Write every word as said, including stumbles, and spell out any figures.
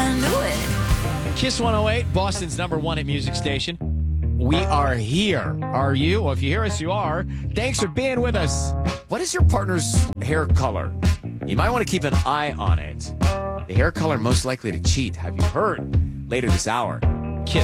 I knew it. Kiss one oh eight, Boston's number one hit music station. We are here. Are you? Well, if you hear us, you are. Thanks for being with us. What is your partner's hair color? You might want to keep an eye on it. The hair color most likely to cheat. Have you heard? Later this hour.